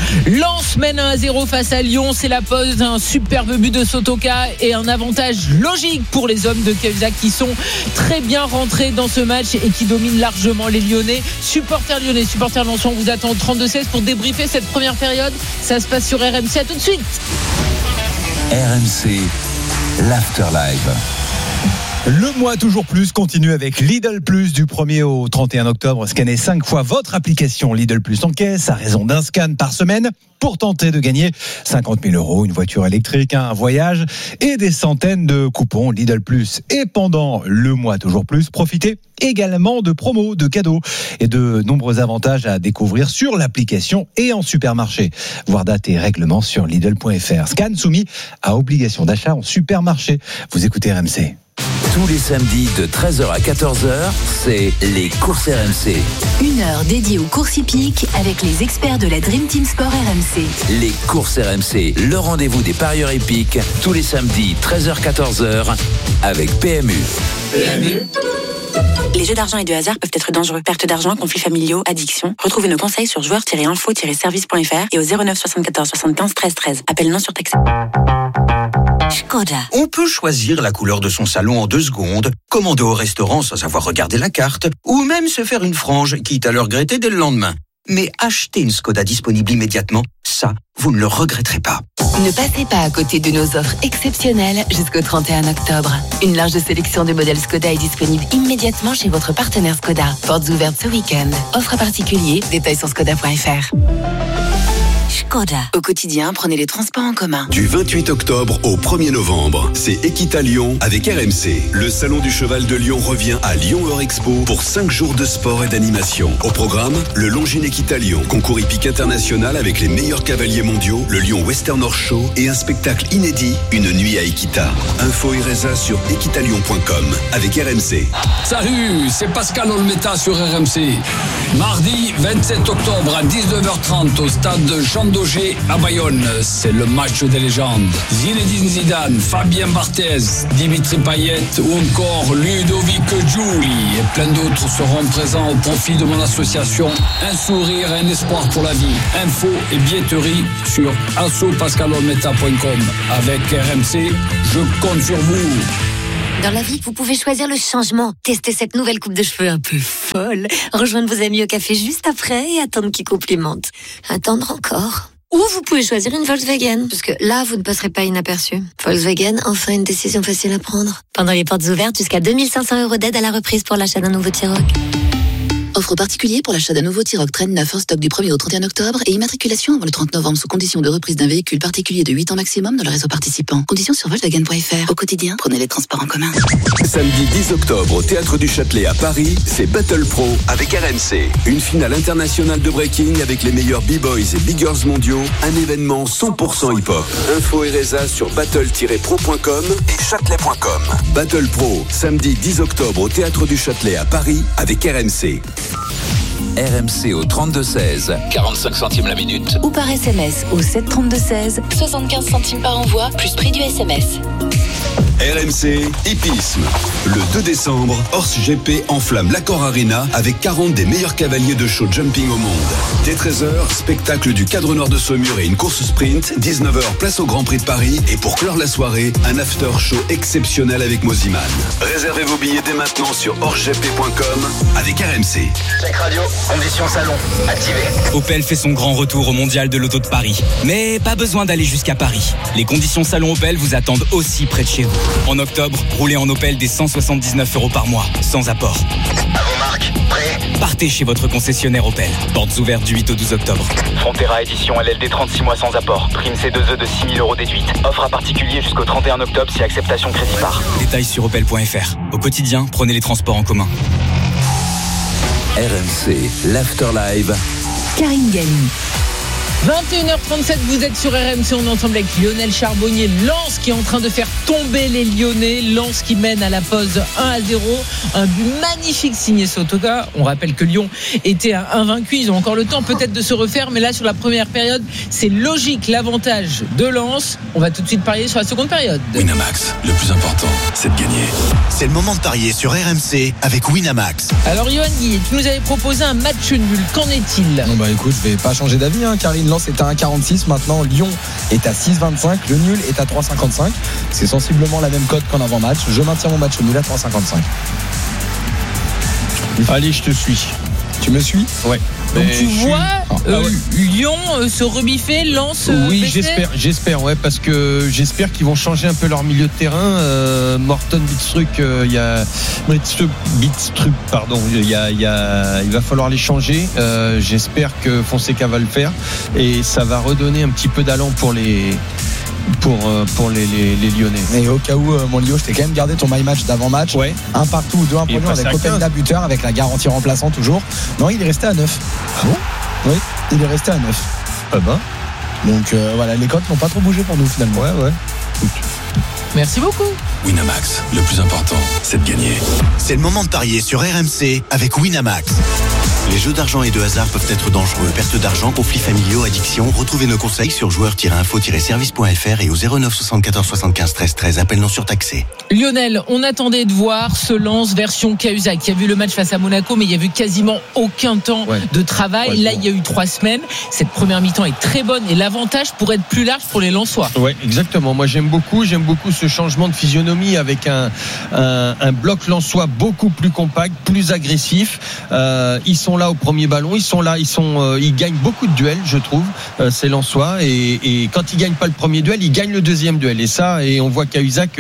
Lens mène un à zéro face à Lyon, c'est la pause d'un superbe but de Sotoka et un avantage logique pour les hommes de Cahuzac qui sont très bien rentrés dans ce match et qui dominent largement les Lyonnais. Supporters lyonnais, supporters lensois, on vous attend au trente-deux seize pour débriefer cette première période. Ça se passe sur R M C, à tout de suite. R M C, l'Afterlife. Le mois toujours plus continue avec Lidl Plus du premier au trente et un octobre. Scannez cinq fois votre application Lidl Plus en caisse à raison d'un scan par semaine pour tenter de gagner cinquante mille euros, une voiture électrique, un voyage et des centaines de coupons Lidl Plus. Et pendant le mois toujours plus, profitez également de promos, de cadeaux et de nombreux avantages à découvrir sur l'application et en supermarché. Voir date et règlements sur Lidl point F R. Scan soumis à obligation d'achat en supermarché. Vous écoutez R M C. Tous les samedis de treize heures à quatorze heures, c'est les courses R M C. Une heure dédiée aux courses hippiques avec les experts de la Dream Team Sport R M C. Les courses R M C, le rendez-vous des parieurs hippiques, tous les samedis treize heures à quatorze heures avec P M U. P M U. Les jeux d'argent et de hasard peuvent être dangereux. Perte d'argent, conflits familiaux, addiction. Retrouvez nos conseils sur joueurs tiret info tiret service point F R et au zéro neuf soixante-quatorze soixante-quinze treize treize. Appel non surtaxé. Skoda. On peut choisir la couleur de son salon en deux secondes, commander au restaurant sans avoir regardé la carte, ou même se faire une frange, quitte à le regretter dès le lendemain. Mais acheter une Skoda disponible immédiatement, ça, vous ne le regretterez pas. Ne passez pas à côté de nos offres exceptionnelles jusqu'au trente et un octobre. Une large sélection de modèles Skoda est disponible immédiatement chez votre partenaire Skoda. Portes ouvertes ce week-end. Offre à particulier, détails sur skoda point f r. Skoda. Au quotidien, prenez les transports en commun. Du vingt-huit octobre au premier novembre, c'est Equita Lyon avec R M C. Le salon du cheval de Lyon revient à Lyon Eurexpo pour cinq jours de sport et d'animation. Au programme, le Longines Equita Lyon, concours hippique international avec les meilleurs cavaliers mondiaux, le Lyon Western Horse Show et un spectacle inédit, une nuit à Equita. Info et résa sur equitalyon point com avec R M C. Salut, c'est Pascal Olmeta sur R M C. Mardi vingt-sept octobre à dix-neuf heures trente au stade Jean Daugé à Bayonne. C'est le match des légendes. Zinedine Zidane, Fabien Barthez, Dimitri Payet ou encore Ludovic Giuli et plein d'autres seront présents au profit de mon association Un sourire et un espoir pour la vie. Info et billetterie sur asso pascal olmeta point com. Avec R M C, je compte sur vous. Dans la vie, vous pouvez choisir le changement. Testez cette nouvelle coupe de cheveux un peu folle. Rejoindre vos amis au café juste après et attendre qu'ils complimentent. Attendre encore. Ou vous pouvez choisir une Volkswagen, parce que là, vous ne passerez pas inaperçu. Volkswagen, enfin une décision facile à prendre. Pendant les portes ouvertes, jusqu'à deux mille cinq cents euros d'aide à la reprise pour l'achat d'un nouveau T-Roc. Offre particulier pour l'achat d'un nouveau T-Roc Trail neuf en stock du premier au trente et un octobre et immatriculation avant le trente novembre sous condition de reprise d'un véhicule particulier de huit ans maximum dans le réseau participant. Conditions sur volkswagen point f r. Au quotidien, prenez les transports en commun. Samedi dix octobre au Théâtre du Châtelet à Paris, c'est Battle Pro avec R M C. Une finale internationale de breaking avec les meilleurs b-boys et b-girls mondiaux. Un événement cent pour cent hip-hop. Info et résa sur battle tiret pro point com et châtelet point com. Battle Pro, samedi dix octobre au Théâtre du Châtelet à Paris avec R M C. R M C au trente-deux seize, quarante-cinq centimes la minute. Ou par S M S au sept trente-deux seize, soixante-quinze centimes par envoi, plus prix du S M S. R M C Hippisme. Le deux décembre, Horse G P enflamme l'Accor Arena avec quarante des meilleurs cavaliers de show jumping au monde. Dès treize heures, spectacle du cadre nord de Saumur et une course sprint. dix-neuf heures, place au Grand Prix de Paris. Et pour clore la soirée, un after show exceptionnel avec Moziman. Réservez vos billets dès maintenant sur horse g p point com avec R M C. Check radio, conditions salon, activé. Opel fait son grand retour au Mondial de l'Auto de Paris. Mais pas besoin d'aller jusqu'à Paris. Les conditions salon Opel vous attendent aussi près de chez vous. En octobre, roulez en Opel dès cent soixante-dix-neuf euros par mois, sans apport. À vos marques, prêt ? Partez chez votre concessionnaire Opel. Portes ouvertes du huit au douze octobre. Frontera édition L L D trente-six mois sans apport. Prime C deux E de six mille euros déduite. Offre à particulier jusqu'au trente et un octobre si acceptation crédit par. Détails sur opel point f r. Au quotidien, prenez les transports en commun. R M C, l'Afterlive. Karine Galli. vingt et une heures trente-sept, vous êtes sur R M C, on est ensemble avec Lionel Charbonnier. Lens qui est en train de faire tomber les Lyonnais. Lens qui mène à la pause un à zéro. Un but magnifique signé Sotoka. On rappelle que Lyon était invaincu. Ils ont encore le temps peut-être de se refaire. Mais là, sur la première période, c'est logique l'avantage de Lens. On va tout de suite parier sur la seconde période. Winamax, le plus important, c'est de gagner. C'est le moment de parier sur R M C avec Winamax. Alors, Johan Guillet, tu nous avais proposé un match nul. Qu'en est-il ? Non, bah écoute, je vais pas changer d'avis, hein, Karine. Lens est à un virgule quarante-six, maintenant Lyon est à six virgule vingt-cinq, le nul est à trois virgule cinquante-cinq. C'est sensiblement la même cote qu'en avant-match. Je maintiens mon match nul à trois virgule cinquante-cinq. Allez, je te suis. Tu me suis ? Ouais. Donc Mais tu vois suis... euh, ah ouais. Lyon euh, se rebiffer, Lens euh, Oui, baisser. j'espère, j'espère, ouais, parce que j'espère qu'ils vont changer un peu leur milieu de terrain. Euh, Morton, Bitstruc, il euh, y a Bitstruc, pardon, il y a, y a, il va falloir les changer. Euh, j'espère que Fonseca va le faire et ça va redonner un petit peu d'allant pour les. Pour, pour les, les, les Lyonnais. Et au cas où, mon Lio, je t'ai quand même gardé ton my match d'avant-match. Ouais. Un partout ou deux un point avec Openda buteur, avec la garantie remplaçant toujours. Non, il est resté à neuf. Ah bon ? Oui, il est resté à neuf. Ah ben. Donc euh, voilà, les cotes n'ont pas trop bougé pour nous finalement. Ouais, ouais. Merci beaucoup. Winamax, le plus important, c'est de gagner. C'est le moment de parier sur R M C avec Winamax. Les jeux d'argent et de hasard peuvent être dangereux. Perte d'argent, conflits familiaux, addiction. Retrouvez nos conseils sur joueurs tiret info tiret service point f r et au zéro neuf soixante-quatorze soixante-quinze treize treize. Appel non surtaxé. Lionel, on attendait de voir ce Lens version Cahuzac qui a vu le match face à Monaco, mais il y a eu quasiment aucun temps ouais. de travail. Ouais, Là, il y a eu trois semaines. Cette première mi-temps est très bonne et l'avantage pourrait être plus large pour les Lensois. Ouais, exactement. Moi, j'aime beaucoup, j'aime beaucoup ce changement de physionomie avec un, un, un bloc lensois beaucoup plus compact, plus agressif. Euh, ils sont sont là au premier ballon, ils sont là, ils sont, euh, ils gagnent beaucoup de duels, je trouve, euh, ces Lensois. Et, et quand ils gagnent pas le premier duel, ils gagnent le deuxième duel. Et ça, et on voit Cahuzac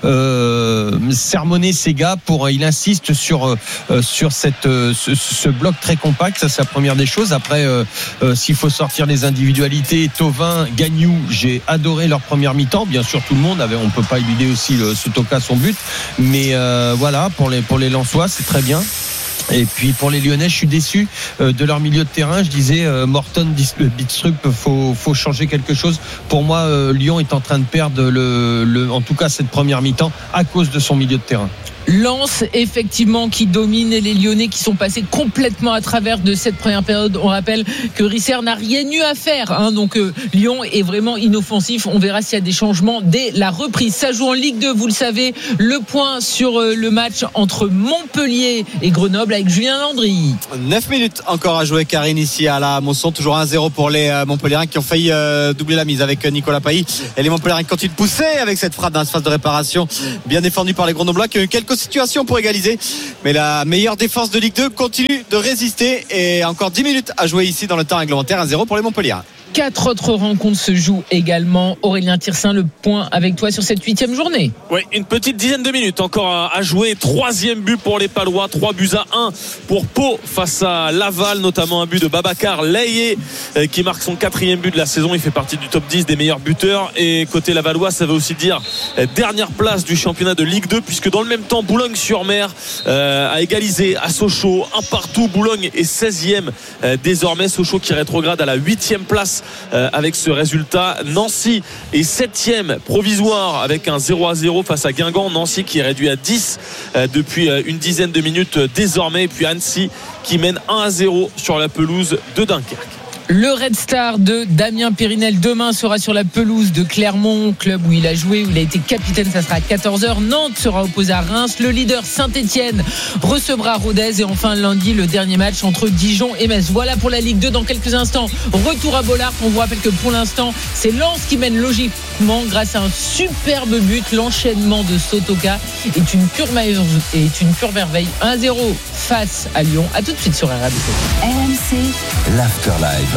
euh, sermonner ses gars pour, il insiste sur euh, sur cette euh, ce, ce bloc très compact. Ça, c'est la première des choses. Après, euh, euh, s'il faut sortir les individualités, Thauvin, Gagnou, j'ai adoré leur première mi-temps. Bien sûr, tout le monde avait, on peut pas éluder aussi le Sotoka son but, mais euh, voilà, pour les pour les Lensois, c'est très bien. Et puis pour les Lyonnais, je suis déçu de leur milieu de terrain. Je disais euh, Morton, Bidstrup, faut faut changer quelque chose. Pour moi, euh, Lyon est en train de perdre le, le, en tout cas cette première mi-temps à cause de son milieu de terrain. Lens, effectivement, qui domine, et les Lyonnais qui sont passés complètement à travers de cette première période. On rappelle que Risser n'a rien eu à faire, hein, donc euh, Lyon est vraiment inoffensif. On verra s'il y a des changements dès la reprise. Ça joue en Ligue deux, vous le savez. Le point sur euh, le match entre Montpellier et Grenoble avec Julien Landry. neuf minutes encore à jouer, Karine, ici à la Mosson. Toujours un zéro pour les euh, Montpelliérains qui ont failli euh, doubler la mise avec euh, Nicolas Pailly. Et les Montpelliérains qui continuent de pousser avec cette frappe dans l'espace de réparation, bien défendue par les Grenoblois, qui ont eu quelques situation pour égaliser, mais la meilleure défense de Ligue deux continue de résister. Et encore dix minutes à jouer ici dans le temps réglementaire. Un zéro pour les Montpelliérains. Quatre autres rencontres se jouent également. Aurélien Tirsin, le point avec toi sur cette huitième journée. Oui, une petite dizaine de minutes encore à, à jouer. Troisième but pour les Palois, trois buts à un pour Pau face à Laval, notamment un but de Babacar Layé euh, qui marque son quatrième but de la saison. Il fait partie du top dix des meilleurs buteurs. Et côté Lavallois, ça veut aussi dire euh, dernière place du championnat de Ligue deux, puisque dans le même temps, Boulogne-sur-Mer euh, a égalisé à Sochaux, un partout. Boulogne est seizième euh, désormais. Sochaux qui rétrograde à la huitième place Euh, avec ce résultat. Nancy est septième provisoire avec un zéro à zéro face à Guingamp. Nancy qui est réduit à dix euh, depuis euh, une dizaine de minutes euh, désormais. Et puis Annecy qui mène un à zéro sur la pelouse de Dunkerque. Le Red Star de Damien Périnel demain sera sur la pelouse de Clermont, club où il a joué, où il a été capitaine. Ça sera à quatorze heures. Nantes sera opposé à Reims. Le leader Saint-Etienne recevra Rodez. Et enfin lundi, le dernier match entre Dijon et Metz. Voilà pour la Ligue deux. Dans quelques instants, retour à Bollard. On vous rappelle que pour l'instant, c'est Lens qui mène logiquement grâce à un superbe but. L'enchaînement de Sotoka est une pure, est une pure merveille. un à zéro face à Lyon. A tout de suite sur R M C. R M C, l'Afterlife.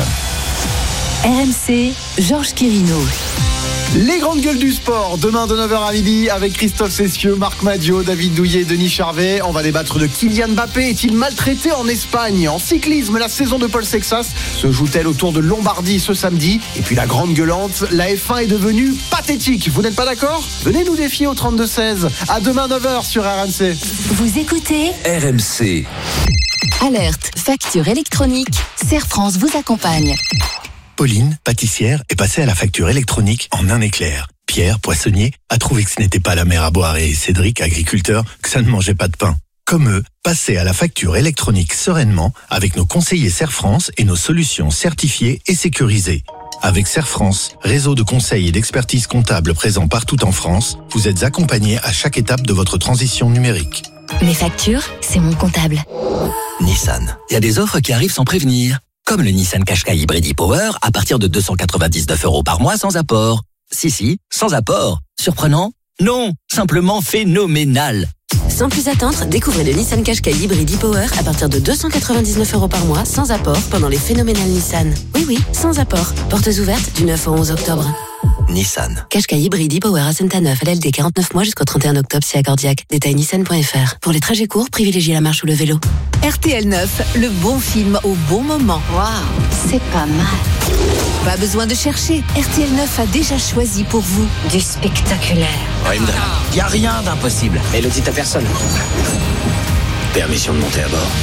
R M C, Georges Quirino. Les grandes gueules du sport, demain de neuf heures à midi avec Christophe Cessieux, Marc Madiot, David Douillet, Denis Charvet. On va débattre de Kylian Mbappé. Est-il maltraité en Espagne? En cyclisme, la saison de Paul Sexas se joue-t-elle au Tour de Lombardie ce samedi? Et puis la grande gueulante, la F un est devenue pathétique. Vous n'êtes pas d'accord? Venez nous défier au trente-deux seize. À demain neuf heures sur R M C. Vous écoutez R M C. Alerte, facture électronique. Serre France vous accompagne. Pauline, pâtissière, est passée à la facture électronique en un éclair. Pierre, poissonnier, a trouvé que ce n'était pas la mer à boire et Cédric, agriculteur, que ça ne mangeait pas de pain. Comme eux, passez à la facture électronique sereinement avec nos conseillers Serre France et nos solutions certifiées et sécurisées. Avec Serre France, réseau de conseils et d'expertise comptable présent partout en France, vous êtes accompagnés à chaque étape de votre transition numérique. Mes factures, c'est mon comptable. Nissan, il y a des offres qui arrivent sans prévenir. Comme le Nissan Qashqai Hybrid e-Power à partir de deux cent quatre-vingt-dix-neuf euros par mois sans apport. Si, si, sans apport. Surprenant? Non, simplement phénoménal. Sans plus attendre, découvrez le Nissan Qashqai Hybrid e-Power à partir de deux cent quatre-vingt-dix-neuf euros par mois sans apport pendant les phénoménales Nissan. Oui, oui, sans apport. Portes ouvertes du neuf au onze octobre. Nissan. Qashqai Hybrid e-Power à Saint-Neuf, L L D quarante-neuf mois jusqu'au trente et un octobre si accordiaque. Détail nissan point f r. Pour les trajets courts, privilégiez la marche ou le vélo. R T L neuf, le bon film au bon moment. Waouh, c'est pas mal. Pas besoin de chercher, R T L neuf a déjà choisi pour vous du spectaculaire. Ouais, il n'y a rien d'impossible. Mais le dites à personne. Permission de monter à bord.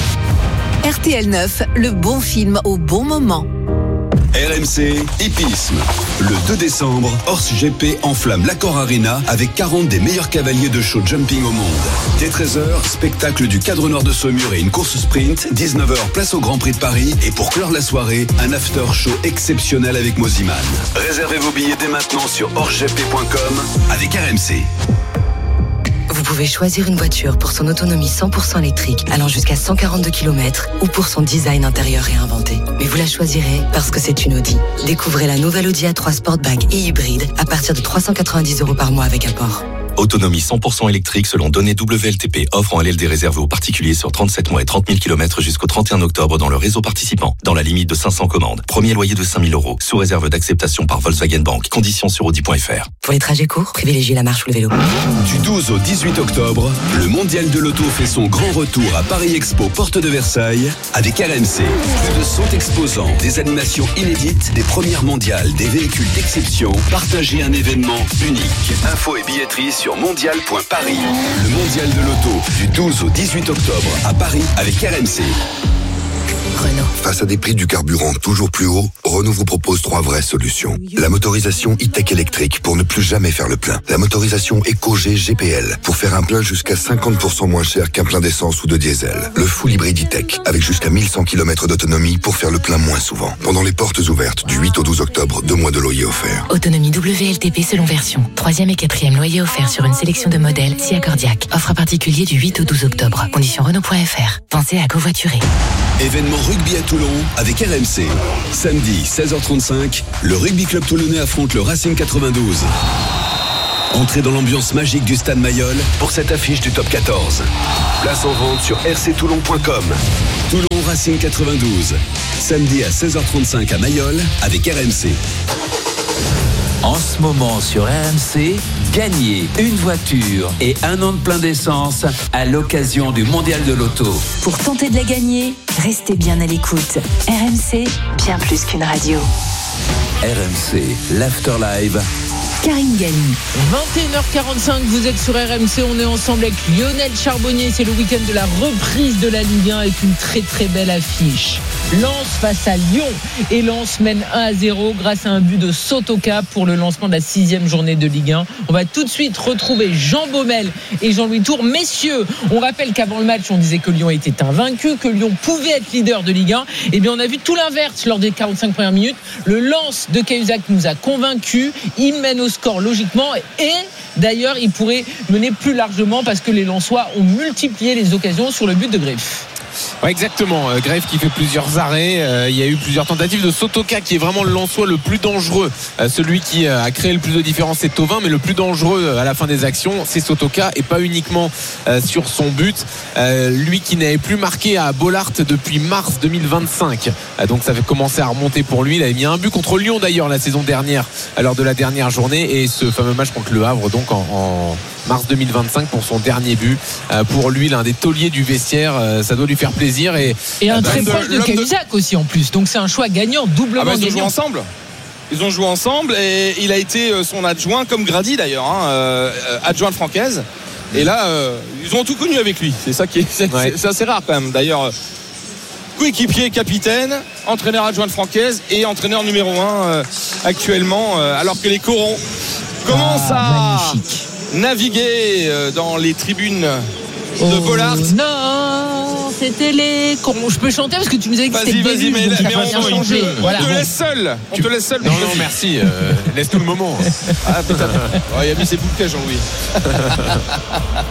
R T L neuf, le bon film au bon moment. R M C Hippisme. Le deux décembre, Horse G P enflamme l'Accor Arena avec quarante des meilleurs cavaliers de show jumping au monde. Dès treize heures, spectacle du Cadre Noir de Saumur et une course sprint. dix-neuf heures, place au Grand Prix de Paris. Et pour clore la soirée, un after show exceptionnel avec Moziman. Réservez vos billets dès maintenant sur horse g p point com avec R M C. Vous pouvez choisir une voiture pour son autonomie cent pour cent électrique allant jusqu'à cent quarante-deux kilomètres ou pour son design intérieur réinventé. Mais vous la choisirez parce que c'est une Audi. Découvrez la nouvelle Audi A trois Sportback et hybride à partir de trois cent quatre-vingt-dix euros par mois avec apport. Autonomie cent pour cent électrique selon données W L T P. Offre en L L D réservée aux particuliers sur trente-sept mois et trente mille kilomètres jusqu'au trente et un octobre dans le réseau participant. Dans la limite de cinq cents commandes. Premier loyer de cinq mille euros. Sous réserve d'acceptation par Volkswagen Bank. Conditions sur audi point f r. Pour les trajets courts, privilégiez la marche ou le vélo. Du douze au dix-huit octobre, le Mondial de l'Auto fait son grand retour à Paris Expo, porte de Versailles, avec R M C. Plus de cent exposants, des animations inédites, des premières mondiales, des véhicules d'exception. Partagez un événement unique. Infos et billetterie sur mondial point paris. Le Mondial de l'Auto, du douze au dix-huit octobre, à Paris, avec R M C. Renault. Face à des prix du carburant toujours plus hauts, Renault vous propose trois vraies solutions. La motorisation e-tech électrique pour ne plus jamais faire le plein. La motorisation EcoG G P L pour faire un plein jusqu'à cinquante pour cent moins cher qu'un plein d'essence ou de diesel. Le full hybride e-tech avec jusqu'à mille cent kilomètres d'autonomie pour faire le plein moins souvent. Pendant les portes ouvertes du huit au douze octobre, deux mois de loyer offert. Autonomie W L T P selon version. Troisième et quatrième loyer offert sur une sélection de modèles si accordiaque. Offre à particulier du huit au douze octobre. Conditions Renault point f r. Pensez à covoiturer. Événement rugby à Toulon avec R M C. Samedi, seize heures trente-cinq, le Rugby Club Toulonnais affronte le Racing quatre-vingt-douze. Entrez dans l'ambiance magique du Stade Mayol pour cette affiche du top quatorze. Place en vente sur r c toulon point com. Toulon Racing quatre-vingt-douze. Samedi à seize heures trente-cinq à Mayol avec R M C. En ce moment sur R M C, gagnez une voiture et un an de plein d'essence à l'occasion du Mondial de l'Auto. Pour tenter de la gagner, restez bien à l'écoute. R M C, bien plus qu'une radio. R M C, l'Afterlive. Karine Galli. vingt et une heures quarante-cinq, vous êtes sur R M C, on est ensemble avec Lionel Charbonnier, c'est le week-end de la reprise de la Ligue un avec une très très belle affiche. Lens face à Lyon et Lens mène un à zéro grâce à un but de Sotoka pour le lancement de la sixième journée de Ligue un. On va tout de suite retrouver Jean Baumel et Jean-Louis Tour. Messieurs, on rappelle qu'avant le match on disait que Lyon était invaincu, que Lyon pouvait être leader de Ligue un. Et bien on a vu tout l'inverse lors des quarante-cinq premières minutes. Le Lens de Cahuzac nous a convaincus, il mène au score logiquement et d'ailleurs il pourrait mener plus largement parce que les Lensois ont multiplié les occasions sur le but de Greff. Ouais, exactement. Euh, Greff qui fait plusieurs arrêts. Euh, il y a eu plusieurs tentatives de Sotoka qui est vraiment le Lensois le plus dangereux. Euh, celui qui euh, a créé le plus de différence, c'est Thauvin, mais le plus dangereux euh, à la fin des actions, c'est Sotoka et pas uniquement euh, sur son but. Euh, lui qui n'avait plus marqué à Bollaert depuis mars deux mille vingt-cinq. Euh, donc ça fait commencer à remonter pour lui. Il avait mis un but contre Lyon d'ailleurs la saison dernière, lors de la dernière journée, et ce fameux match contre Le Havre donc en, en mars deux mille vingt-cinq pour son dernier but. Euh, pour lui, l'un des tauliers du vestiaire, euh, ça doit lui faire plaisir. Et, et un très proche de Cahuzac aussi en plus, donc c'est un choix gagnant, doublement ah bah, ils gagnant. Ils ont joué ensemble Ils ont joué ensemble et il a été son adjoint, comme Grady d'ailleurs, hein, euh, adjoint de Francaise. Et là, euh, ils ont tout connu avec lui. C'est ça qui est, c'est, ouais. c'est assez rare quand même. D'ailleurs, coéquipier, capitaine, entraîneur adjoint de Francaise et entraîneur numéro un euh, actuellement, euh, alors que les Corons commencent ah, à magnifique. naviguer euh, dans les tribunes de oh, Bollaert. Non, c'était les corons. Je peux chanter parce que tu nous as dit que c'était vas-y, début, mais, donc mais on, on, changer. on Voilà, te bon. laisse seul. On tu... te laisse seul. Non, non, merci. Euh, laisse-nous le moment. Ah, peut-être. Oh, il a mis ses bouquets, Jean-Louis.